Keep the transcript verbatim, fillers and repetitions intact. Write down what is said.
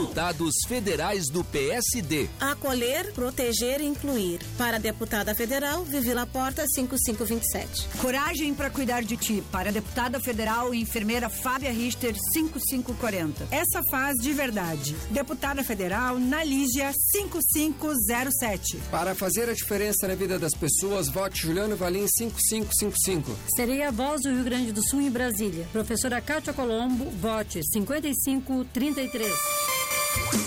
Deputados federais do P S D. Acolher, proteger e incluir. Para a deputada federal, Vivi Laporta, cinco cinco dois sete. Coragem para cuidar de ti. Para a deputada federal e enfermeira Fábia Richter, cinco cinco quatro zero. Essa faz de verdade. Deputada federal Nalígia, cinco cinco zero sete. Para fazer a diferença na vida das pessoas, vote Juliano Valim, cinco cinco cinco cinco. Serei a voz do Rio Grande do Sul em Brasília. Professora Cátia Colombo, vote cinquenta e cinco trinta e três.